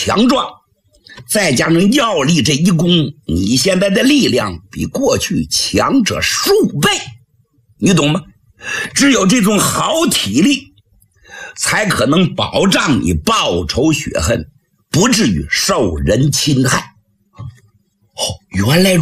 强壮，再加上药力这一攻，你现在的力量比过去强者数倍，你懂吗？只有这种好体力，才可能保障你报仇雪恨，不至于受人侵害。原来